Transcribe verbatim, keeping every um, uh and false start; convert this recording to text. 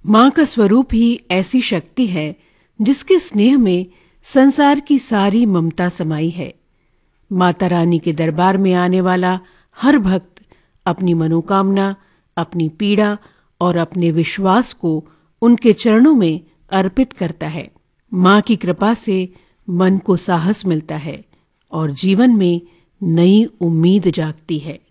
माँ का स्वरूप ही ऐसी शक्ति है जिसके स्नेह में संसार की सारी ममता समाई है। माता रानी के दरबार में आने वाला हर भक्त अपनी मनोकामना, अपनी पीड़ा और अपने विश्वास को उनके चरणों में अर्पित करता है। माँ की कृपा से मन को साहस मिलता है और जीवन में नई उम्मीद जागती है।